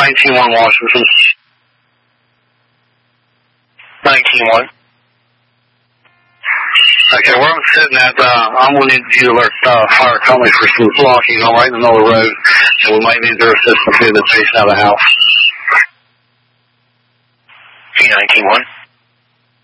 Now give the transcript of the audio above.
19-1 Washington. 19-1. Okay, where I'm sitting at, I'm going to need you to alert fire company for some blocking right in the middle of the road, and we might need their assistance in the chasing out of the house. P19-1.